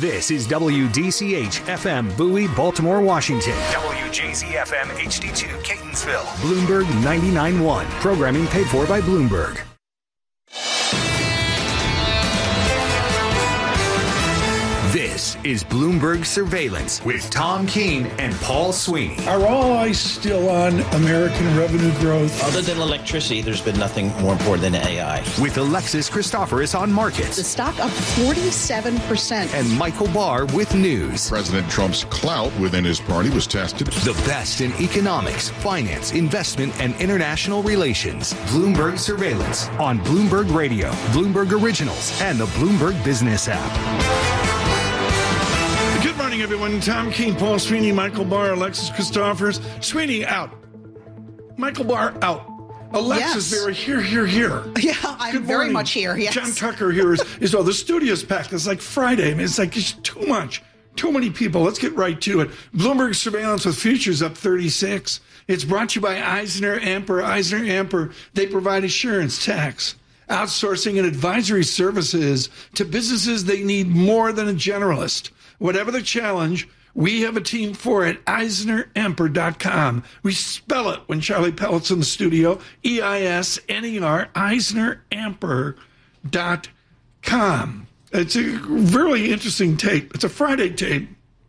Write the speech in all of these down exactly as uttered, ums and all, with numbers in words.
This is W D C H F M Bowie, Baltimore, Washington. W J Z F M H D two Catonsville. Bloomberg ninety-nine point one. Programming paid for by Bloomberg. This is Bloomberg Surveillance with Tom Keene and Paul Sweeney. Are all eyes still on American revenue growth? Other than electricity, there's been nothing more important than A I. With Alexis Christoforous on markets. The stock up forty-seven percent. And Michael Barr with news. President Trump's clout within his party was tested. The best in economics, finance, investment, and international relations. Bloomberg Surveillance on Bloomberg Radio, Bloomberg Originals, and the Bloomberg Business app. Good morning, everyone. Tom Keene, Paul Sweeney, Michael Barr, Alexis Christoforous. Sweeney out. Michael Barr out. Alexis, yes. Very here, here, here. Yeah, I'm Good very morning. much here, yes. John Tucker here is, is well, the studio's packed. It's like Friday. I mean, it's like it's too much. Too many people. Let's get right to it. Bloomberg Surveillance with futures up thirty-six. It's brought to you by Eisner Amper. Eisner Amper, they provide assurance, tax, outsourcing, and advisory services to businesses they need more than a generalist. Whatever the challenge, we have a team for it. Eisner Amper dot com. We spell it when Charlie Pellet's in the studio. E I S N E R, Eisner Amper dot com. It's a really interesting tape. It's a Friday tape,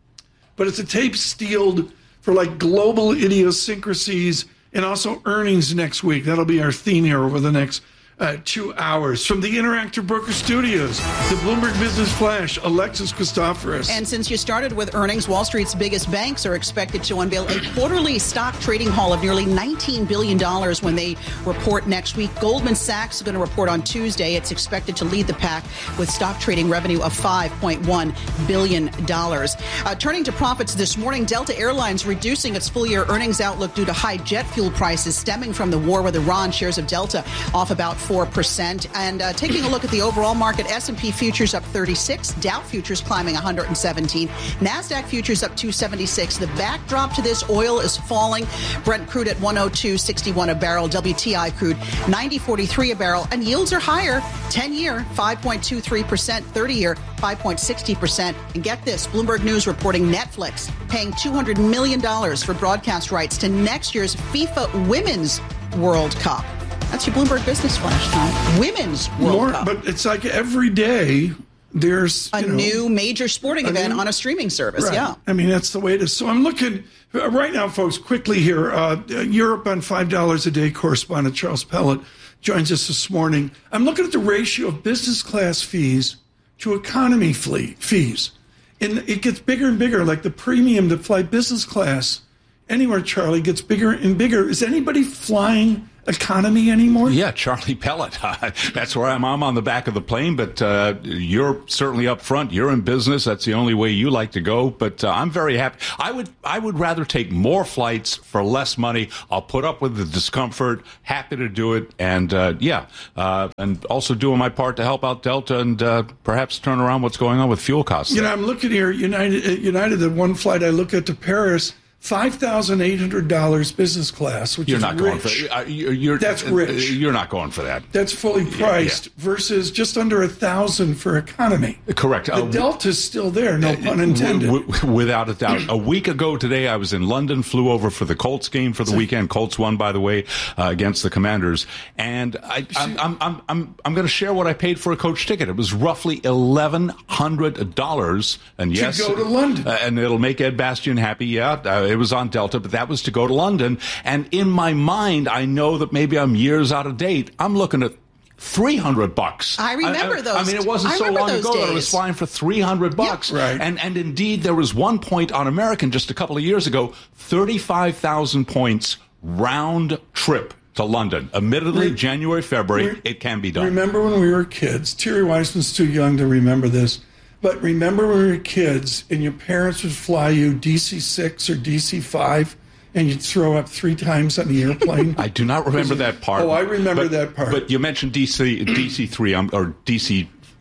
but it's a tape steeled for like global idiosyncrasies and also earnings next week. That'll be our theme here over the next Uh, two hours. From the Interactive Broker Studios, the Bloomberg Business Flash, Alexis Christoforous. And since you started with earnings, Wall Street's biggest banks are expected to unveil a quarterly stock trading haul of nearly nineteen billion dollars when they report next week. Goldman Sachs is going to report on Tuesday. It's expected to lead the pack with stock trading revenue of five point one billion dollars. Uh, turning to profits this morning, Delta Airlines reducing its full-year earnings outlook due to high jet fuel prices stemming from the war with Iran. Shares of Delta off about four percent. And uh, taking a look at the overall market, S and P futures up thirty-six, Dow futures climbing one hundred seventeen, NASDAQ futures up two seventy-six. The backdrop to this, oil is falling. Brent crude at one oh two sixty-one a barrel, W T I crude ninety forty-three a barrel, and yields are higher. ten-year, five point two three percent, thirty-year, five point six zero percent. And get this, Bloomberg News reporting Netflix paying two hundred million dollars for broadcast rights to next year's FIFA Women's World Cup. That's your Bloomberg Business Flash, Tom. Women's World More, Cup. But it's like every day there's a you know, new major sporting event new, on a streaming service, right. yeah. I mean, that's the way it is. So I'm looking uh, right now, folks, quickly here. Uh, Europe on five dollars a day correspondent Charles Pellet joins us this morning. I'm looking at the ratio of business class fees to economy fee, fees. And it gets bigger and bigger, like the premium to fly business class anywhere, Charlie, gets bigger and bigger. Is anybody flying economy anymore? Yeah, Charlie Pellet. That's where I'm. I'm on the back of the plane, but uh, you're certainly up front. You're in business. That's the only way you like to go. But uh, I'm very happy. I would I would rather take more flights for less money. I'll put up with the discomfort. Happy to do it. And uh, yeah, uh, and also doing my part to help out Delta and uh, perhaps turn around what's going on with fuel costs. You know, I'm looking here. United, United, the one flight I look at to Paris, five thousand eight hundred dollars business class, which you're is not rich. going for uh, you're, you're, That's rich. You're not going for that. That's fully priced, yeah, yeah. versus just under a thousand for economy. Correct. The uh, Delta's still there, no pun intended. W- w- without a doubt. A week ago today, I was in London, flew over for the Colts game for the weekend. Colts won, by the way, uh, against the Commanders. And I, I'm, I'm, I'm, I'm, I'm going to share what I paid for a coach ticket. It was roughly eleven hundred dollars. And yes, to go to London. Uh, and it'll make Ed Bastian happy. Yeah, uh, it was on Delta, but that was to go to London. And in my mind, I know that maybe I'm years out of date. I'm looking at three hundred bucks. I remember I, I, those. I mean, it wasn't I so long ago days. that I was flying for three hundred bucks. Yep. Right. And, and indeed, there was one point on American just a couple of years ago, thirty-five thousand points round trip to London. Admittedly, Re- January, February, Re- it can be done. Remember when we were kids? Terry Weissman's too young to remember this. But remember when we were kids and your parents would fly you D C six or D C five and you'd throw up three times on the airplane? I do not remember that part. Oh, I remember but, that part. But you mentioned D C D C three um, or D C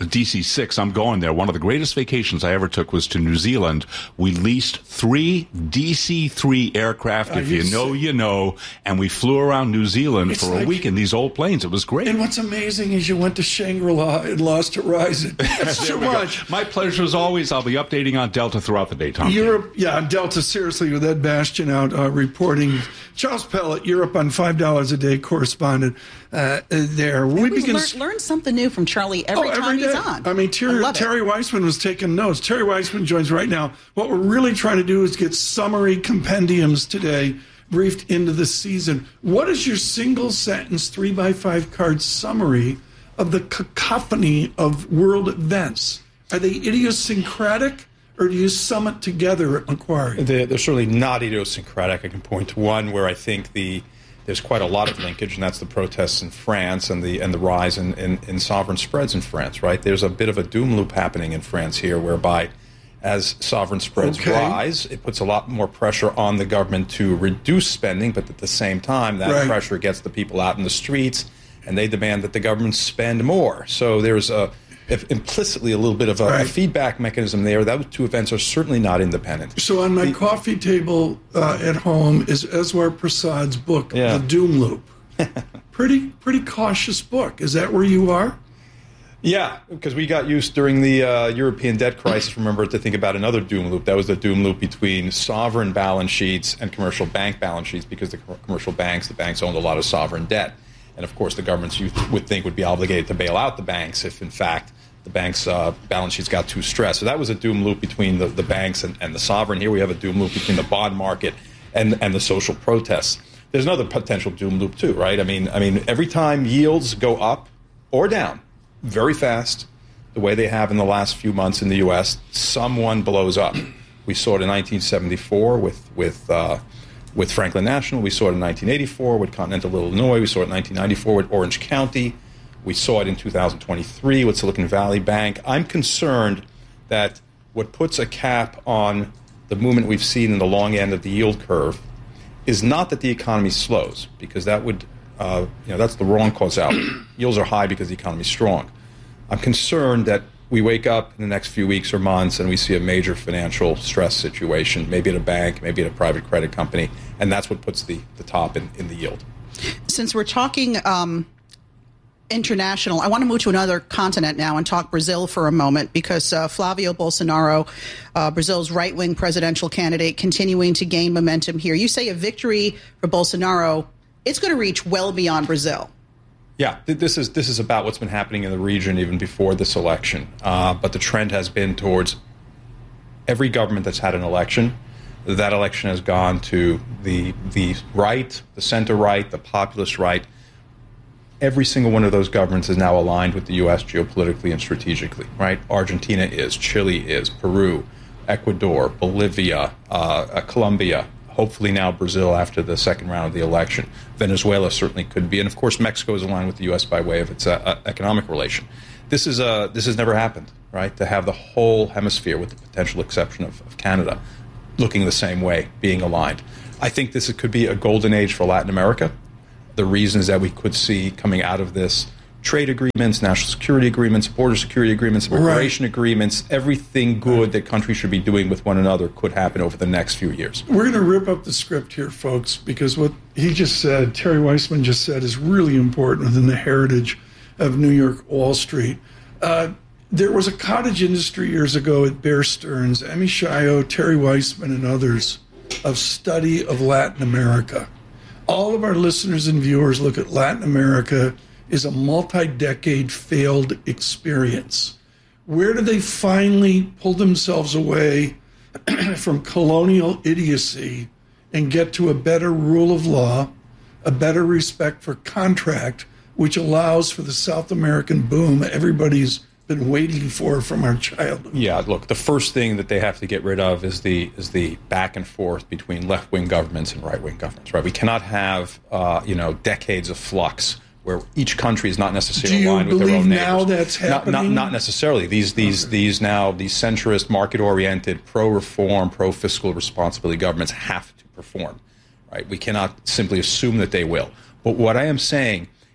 D C six, I'm going there. One of the greatest vacations I ever took was to New Zealand. We leased three D C three aircraft, Are if you, you know, sick? you know, and we flew around New Zealand It's for like- a week in these old planes. It was great. And what's amazing is you went to Shangri-La and lost Horizon. That's There too we go. much. My pleasure as always. I'll be updating on Delta throughout the day, Tom. Europe, yeah, Delta, seriously, with Ed Bastian out uh, reporting. Charles Pellet, Europe on five dollars a day correspondent uh, there. We We begin. learn, learn something new from Charlie every Oh, time every he's day. on. I mean, Terry, I love it. Terry Weissman was taking notes. Terry Weissman joins right now. What we're really trying to do is get summary compendiums today, briefed into the season. What is your single sentence, three by five card summary of the cacophony of world events? Are they idiosyncratic, or do you sum it together at Macquarie? They're, they're certainly not idiosyncratic. I can point to one where I think the there's quite a lot of linkage, and that's the protests in France and the and the rise in, in, in sovereign spreads in France, right? There's a bit of a doom loop happening in France here, whereby as sovereign spreads Okay. rise, it puts a lot more pressure on the government to reduce spending, but at the same time, that Right. pressure gets the people out in the streets, and they demand that the government spend more. So there's a if implicitly a little bit of a, Right. a feedback mechanism there. Those two events are certainly not independent. So on my coffee table uh, at home is Eswar Prasad's book, Yeah. The Doom Loop. pretty pretty cautious book. Is that where you are? Yeah, because we got used during the uh, European debt crisis, remember, to think about another doom loop. That was the doom loop between sovereign balance sheets and commercial bank balance sheets, because the com- commercial banks, the banks owned a lot of sovereign debt. And, of course, the governments you th- would think would be obligated to bail out the banks if, in fact, the banks' uh, balance sheets got too stressed. So that was a doom loop between the, the banks and, and the sovereign. Here we have a doom loop between the bond market and, and the social protests. There's another potential doom loop, too, right? I mean, I mean, every time yields go up or down very fast, the way they have in the last few months in the U S, someone blows up. We saw it in nineteen seventy-four with with uh, with Franklin National. We saw it in nineteen eighty-four with Continental Illinois. We saw it in nineteen ninety-four with Orange County. We saw it in two thousand twenty-three with Silicon Valley Bank. I'm concerned that what puts a cap on the movement we've seen in the long end of the yield curve is not that the economy slows, because that would, uh, you know, that's the wrong causality. Yields are high because the economy is strong. I'm concerned that we wake up in the next few weeks or months and we see a major financial stress situation, maybe at a bank, maybe at a private credit company, and that's what puts the, the top in, in the yield. Since we're talking um, international, I want to move to another continent now and talk Brazil for a moment, because uh, Flavio Bolsonaro, uh, Brazil's right-wing presidential candidate, continuing to gain momentum here. You say a victory for Bolsonaro, it's going to reach well beyond Brazil. Yeah, th- this is this is about what's been happening in the region even before this election. Uh, but the trend has been towards every government that's had an election. That election has gone to the the right, the center right, the populist right. Every single one of those governments is now aligned with the U S geopolitically and strategically, right? Argentina is, Chile is, Peru, Ecuador, Bolivia, uh, uh, Colombia, hopefully now Brazil after the second round of the election. Venezuela certainly could be. And, of course, Mexico is aligned with the U S by way of its uh, uh, economic relation. This is uh, this has never happened, right, to have the whole hemisphere, with the potential exception of, of Canada, looking the same way, being aligned. I think this could be a golden age for Latin America. The reasons that we could see coming out of this: trade agreements, national security agreements, border security agreements, immigration right. agreements, everything good that countries should be doing with one another could happen over the next few years. We're going to rip up the script here, folks, because what he just said, Terry Weissman just said, is really important within the heritage of New York Wall Street. Uh, there was a cottage industry years ago at Bear Stearns, Emmy Shio, Terry Weissman, and others, of study of Latin America. All of our listeners and viewers look at Latin America as a multi-decade failed experience. Where do they finally pull themselves away from colonial idiocy and get to a better rule of law, a better respect for contract, which allows for the South American boom everybody's been waiting for from our childhood? Yeah, look, the first thing that they have to get rid of is the is the back and forth between left-wing governments and right-wing governments, right? We cannot have, uh, you know, decades of flux where each country is not necessarily aligned with their own neighbors. Do you believe now that's happening? Not, not, not necessarily. These these okay. these now these centrist, market-oriented, pro-reform, pro-fiscal responsibility governments have to perform, right? We cannot simply assume that they will. But what I am saying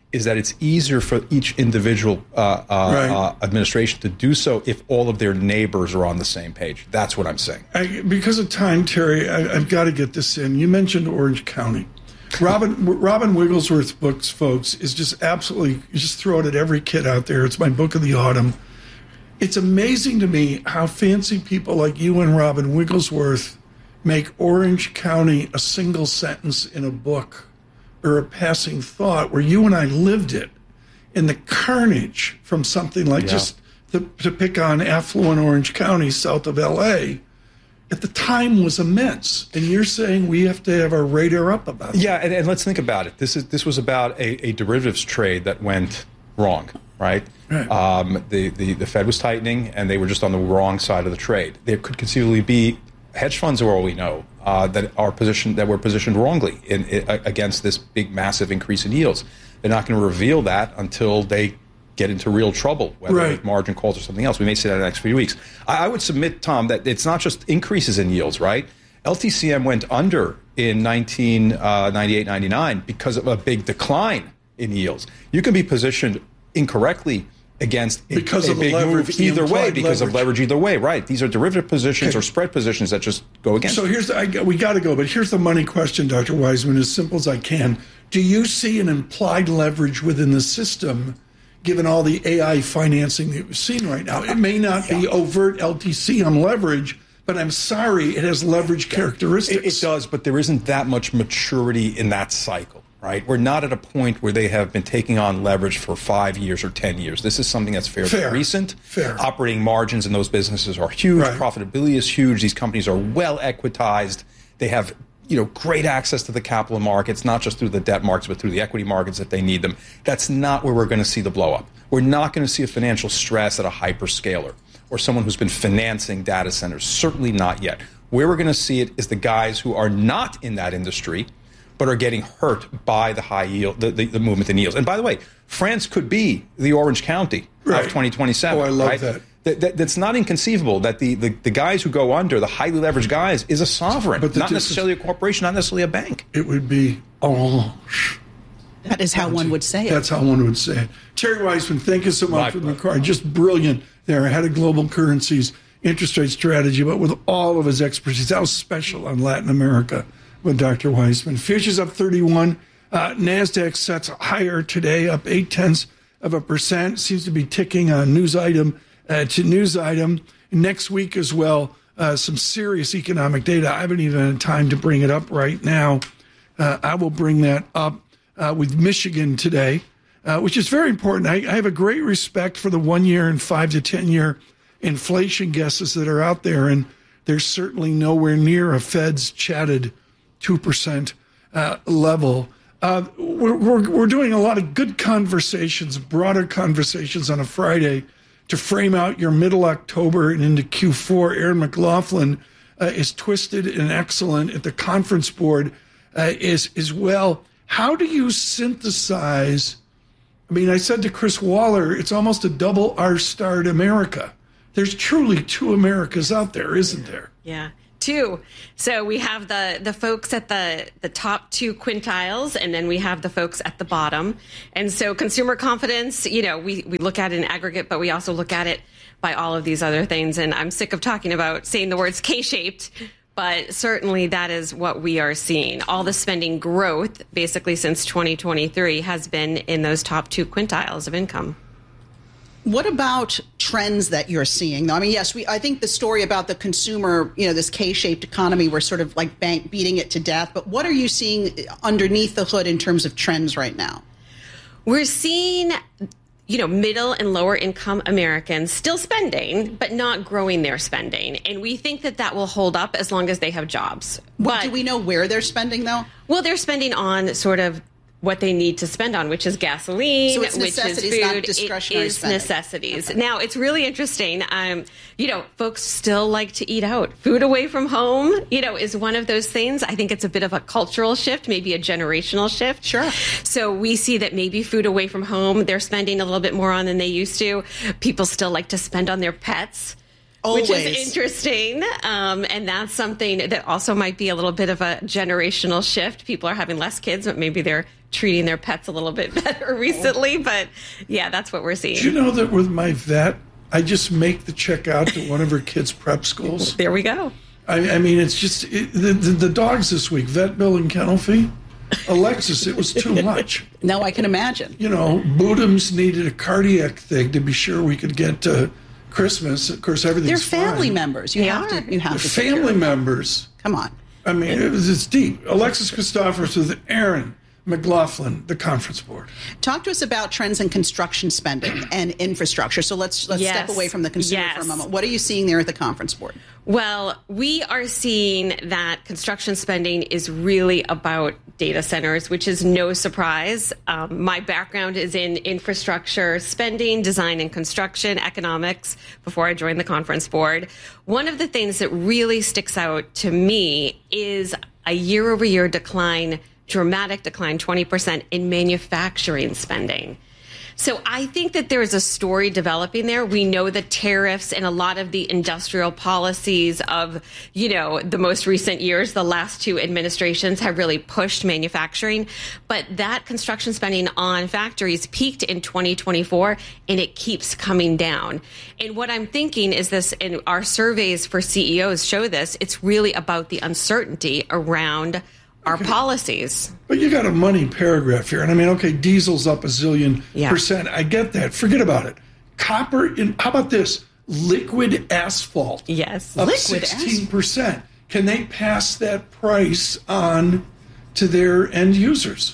is that it's easier for each individual uh, uh, Right. uh, administration to do so if all of their neighbors are on the same page. That's what I'm saying. I, because of time, Terry, I, I've got to get this in. You mentioned Orange County. Robin Robin Wigglesworth's books, folks, is just absolutely, you just throw it at every kid out there. It's my book of the autumn. It's amazing to me how fancy people like you and Robin Wigglesworth make Orange County a single sentence in a book or a passing thought, where you and I lived it, and the carnage from something like Yeah. just the, to pick on affluent Orange County south of L A at the time was immense. And you're saying we have to have our radar up about it. Yeah, and, and let's think about it. This is this was about a, a derivatives trade that went wrong, right? Right. Um, the, the the Fed was tightening, and they were just on the wrong side of the trade. There could conceivably be hedge funds, are all we know, uh, that are positioned that were positioned wrongly in, in against this big, massive increase in yields. They're not going to reveal that until they get into real trouble, whether Right. with margin calls or something else. We may see that in the next few weeks. I, I would submit, Tom, that it's not just increases in yields, right? L T C M went under in nineteen ninety-eight ninety-nine because of a big decline in yields. You can be positioned incorrectly against a, Because a of the big leverage, move the either way, implied because of leverage. leverage either way, right? These are derivative positions Okay. or spread positions that just go against. So here's the, I, we got to go, but here's the money question, Doctor Wiseman, as simple as I can. Do you see an implied leverage within the system, given all the A I financing that we've seen right now? It may not be overt L T C on leverage, but I'm sorry, it has leverage characteristics. It, it does, but there isn't that much maturity in that cycle, right? We're not at a point where they have been taking on leverage for five years or ten years. This is something that's fairly Fair. recent. Fair. Operating margins in those businesses are huge. Right. Profitability is huge. These companies are well equitized. They have, you know, great access to the capital markets, not just through the debt markets, but through the equity markets that they need them. That's not where we're going to see the blow up. We're not going to see a financial stress at a hyperscaler or someone who's been financing data centers. Certainly not yet. Where we're going to see it is the guys who are not in that industry, but are getting hurt by the high yield, the, the, the movement in yields. And by the way, France could be the Orange County Right. of twenty twenty-seven. Oh, I love right? that. That, that. That's not inconceivable that the, the, the guys who go under, the highly leveraged guys, is a sovereign, But the not dis- necessarily a corporation, not necessarily a bank. It would be orange. That is how one would say it. That's how one would say it. Terry Wiseman, thank you so much My for the card. Just brilliant there. Head of global currencies, interest rate strategy, but with all of his expertise. That was special on Latin America with Doctor Wiseman. Futures up thirty-one. Uh, NASDAQ sets higher today, up eight tenths of a percent. Seems to be ticking on news item uh, to news item. Next week as well, uh, some serious economic data. I haven't even had time to bring it up right now. Uh, I will bring that up uh, with Michigan today, uh, which is very important. I, I have a great respect for the one year and five to ten year inflation guesses that are out there, and there's certainly nowhere near a Fed's chatted two percent uh, level. Uh, we're, we're, we're doing a lot of good conversations, broader conversations on a Friday to frame out your middle October and into Q four. Aaron McLaughlin uh, is twisted and excellent at the conference board uh, is as well. How do you synthesize? I mean, I said to Chris Waller, it's almost a double R-starred America. There's truly two Americas out there, isn't there? Yeah. Two. So we have the the folks at the the top two quintiles, and then we have the folks at the bottom. And so consumer confidence, you know, we, we look at it in aggregate, but we also look at it by all of these other things. And I'm sick of talking about saying the words K-shaped, but certainly that is what we are seeing. All the spending growth, basically since twenty twenty-three, has been in those top two quintiles of income. What about trends that you're seeing, though? I mean, yes, we. I think the story about the consumer, you know, this K-shaped economy, we're sort of like bank beating it to death. But what are you seeing underneath the hood in terms of trends right now? We're seeing, you know, middle and lower income Americans still spending, but not growing their spending. And we think that that will hold up as long as they have jobs. What, but, do we know where they're spending, though? Well, they're spending on sort of what they need to spend on, which is gasoline, So it's which is necessities, food. not discretionary it is spending. necessities. Okay. Now, it's really interesting. Um, you know, folks still like to eat out. Food away from home, you know, is one of those things. I think it's a bit of a cultural shift, maybe a generational shift. Sure. So we see that maybe food away from home, they're spending a little bit more on than they used to. People still like to spend on their pets. Always. Which is interesting. Um, and that's something that also might be a little bit of a generational shift. People are having less kids, but maybe they're treating their pets a little bit better recently. But yeah, that's what we're seeing. Do you know that with my vet, I just make the check out to one of her kids' prep schools? There we go. I, I mean, it's just it, the, the the dogs this week, vet bill and kennel fee. Alexis, it was too much. No, I can imagine. You know, Boodums needed a cardiac thing to be sure we could get to Christmas. Of course, everything's They're family fine. members. You They have are. to. You have They're to. take care family of them. members. Come on. I mean, it was, it's deep. Alexis Christophers with Aaron McLaughlin, the conference board. Talk to us about trends in construction spending and infrastructure. So let's let's Yes. step away from the consumer Yes. for a moment. What are you seeing there at the conference board? Well, we are seeing that construction spending is really about data centers, which is no surprise. Um, my background is in infrastructure spending, design and construction, economics before I joined the conference board. One of the things that really sticks out to me is a year over year decline, dramatic decline, twenty percent in manufacturing spending. So I think that there's a story developing there. We know the tariffs and a lot of the industrial policies of, you know, the most recent years, the last two administrations have really pushed manufacturing. But that construction spending on factories peaked in twenty twenty-four and it keeps coming down. And what I'm thinking is this, and our surveys for C E Os show this, it's really about the uncertainty around our policies. But you got a money paragraph here. And I mean, okay, diesel's up a zillion Yeah. percent. I get that. Forget about it. Copper, in, how about this? Liquid asphalt. Yes. Up Liquid sixteen percent. Can they pass that price on to their end users?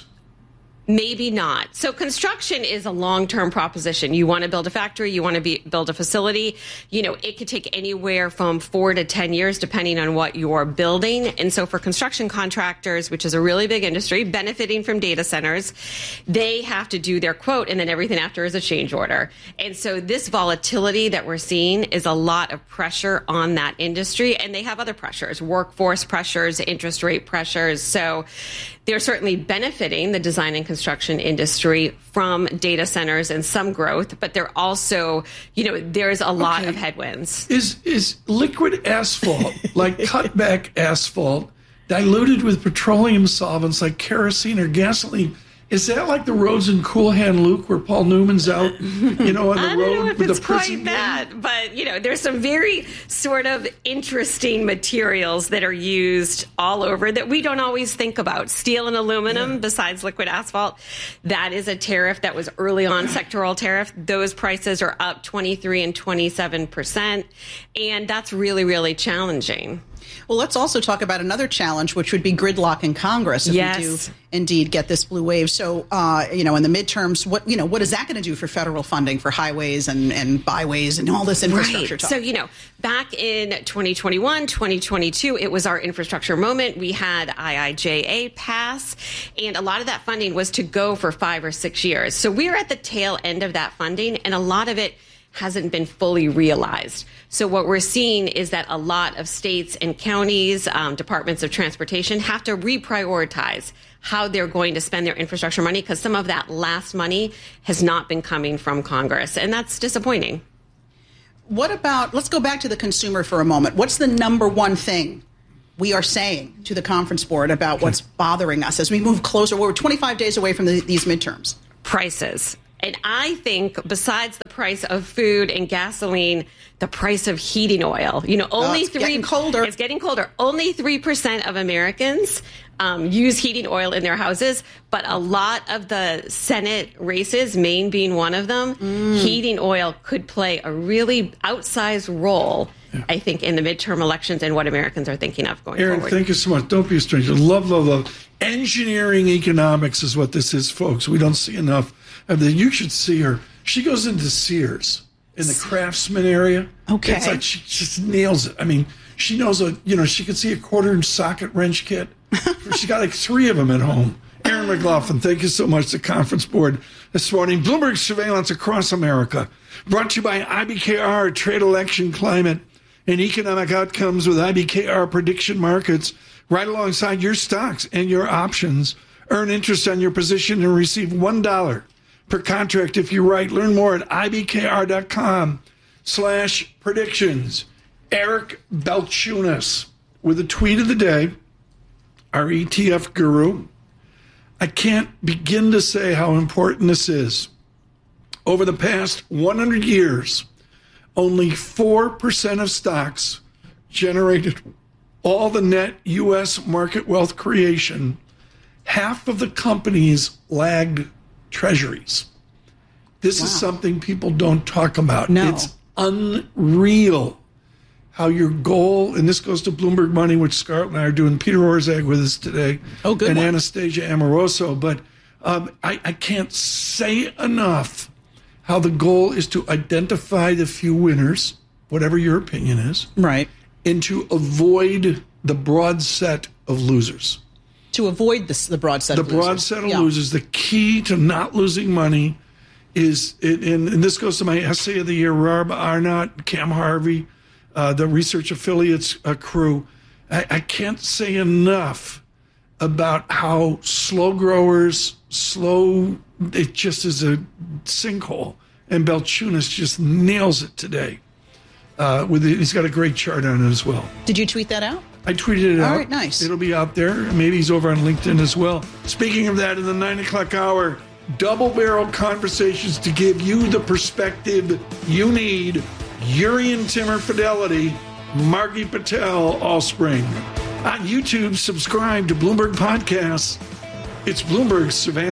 Maybe not. So construction is a long-term proposition. You want to build a factory, you want to be, build a facility. You know, it could take anywhere from four to ten years, depending on what you're building. And so for construction contractors, which is a really big industry, benefiting from data centers, they have to do their quote, and then everything after is a change order. And so this volatility that we're seeing is a lot of pressure on that industry. And they have other pressures, workforce pressures, interest rate pressures. So they're certainly benefiting the design and construction industry from data centers and some growth, but they're also, you know, there's a lot Okay. of headwinds. Is is liquid asphalt, like cutback asphalt, diluted with petroleum solvents like kerosene or gasoline? Is that like the roads in Cool Hand Luke where Paul Newman's out, you know, on the I don't road know if with it's the prison quite gang? that, but you know, there's some very sort of interesting materials that are used all over that we don't always think about. Steel and aluminum, Yeah. besides liquid asphalt, that is a tariff that was early on sectoral tariff. Those prices are up twenty-three and twenty-seven percent, and that's really, really challenging. Well, let's also talk about another challenge, which would be gridlock in Congress if Yes. we do indeed get this blue wave. So, uh, you know, in the midterms, what you know, what is that going to do for federal funding for highways and, and byways and all this infrastructure Right. talk? So, you know, back in twenty twenty-one, twenty twenty-two, it was our infrastructure moment. We had I I J A pass, and a lot of that funding was to go for five or six years. So we're at the tail end of that funding, and a lot of it hasn't been fully realized. So what we're seeing is that a lot of states and counties, um, departments of transportation have to reprioritize how they're going to spend their infrastructure money because some of that last money has not been coming from Congress, and that's disappointing. What about, let's go back to the consumer for a moment. What's the number one thing we are saying to the conference board about what's bothering us as we move closer? We're twenty-five days away from the, these midterms. Prices. And I think besides the price of food and gasoline, the price of heating oil, you know, only it's three getting colder. It's getting colder. Only three percent of Americans um, use heating oil in their houses, but a lot of the Senate races, Maine being one of them, Mm. heating oil could play a really outsized role, yeah. I think, in the midterm elections and what Americans are thinking of going Aaron, forward. thank you so much. Don't be a stranger. Love, love, love. Engineering economics is what this is, folks. We don't see enough of that. You should see her. She goes into Sears in the craftsman area. Okay. It's like she just nails it. I mean, she knows a, you know, she could see a quarter inch socket wrench kit. She's got like three of them at home. Aaron McLaughlin, thank you so much. The conference board this morning. Bloomberg Surveillance Across America. Brought to you by I B K R, Trade Election Climate and Economic Outcomes with I B K R Prediction Markets. Right alongside your stocks and your options. Earn interest on your position and receive one dollar per contract if you write. Learn more at ibkr.com slash predictions. Eric Balchunas with a tweet of the day, our E T F guru. I can't begin to say how important this is. Over the past one hundred years, only four percent of stocks generated all the net U S market wealth creation. Half of the companies lagged treasuries. This wow. is something people don't talk about. No. It's unreal how your goal, and this goes to Bloomberg Money, which Scarlett and I are doing, Peter Orszag with us today, oh, good and one. Anastasia Amoroso. But um, I, I can't say enough how the goal is to identify the few winners, whatever your opinion is, right, and to avoid the broad set of losers. To avoid the, the broad set the of losers. The broad set of yeah. losers. The key to not losing money is, and, and this goes to my essay of the year, Rob Arnott, Cam Harvey, uh, the research affiliates uh, crew. I, I can't say enough about how slow growers, slow, it just is a sinkhole. And Balchunas just nails it today. Uh, with it, he's got a great chart on it as well. Did you tweet that out? I tweeted it out. All right, nice. It'll be out there. Maybe he's over on LinkedIn as well. Speaking of that, in the nine o'clock hour, double-barrel conversations to give you the perspective you need. Urian Timmer Fidelity, Margie Patel, Allspring. On YouTube, subscribe to Bloomberg Podcasts. It's Bloomberg Savannah.